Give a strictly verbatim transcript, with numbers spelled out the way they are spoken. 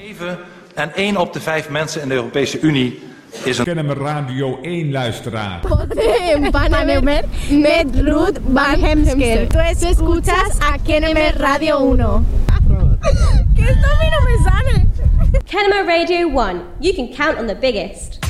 En één op de vijf mensen in de Europese Unie is een Kennemer Radio één luisteraar. En Panamá met Ruth Van Hemsker. Tú escuchas a Kennemer Radio uno. ¿Qué esto a mí no me sale? Kennemer Radio one. You can count on the biggest.